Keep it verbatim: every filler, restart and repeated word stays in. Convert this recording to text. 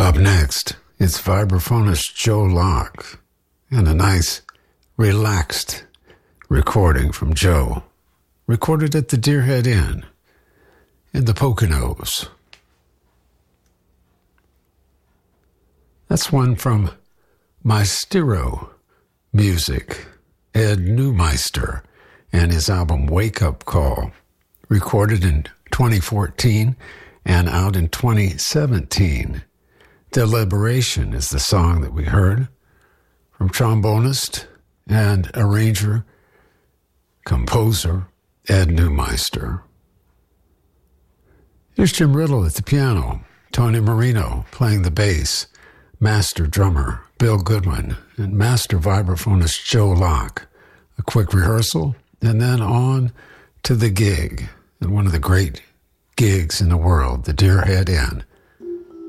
Up next, it's vibraphonist Joe Locke and a nice, relaxed recording from Joe, recorded at the Deerhead Inn in the Poconos. That's one from Maestro Music, Ed Neumeister, and his album Wake Up Call, recorded in twenty fourteen and out in twenty seventeen. Deliberation is the song that we heard from trombonist and arranger, composer Ed Neumeister. Here's Jim Riddle at the piano, Tony Marino playing the bass, master drummer Bill Goodwin, and master vibraphonist Joe Locke. A quick rehearsal, and then on to the gig, and one of the great gigs in the world, the Deerhead Inn,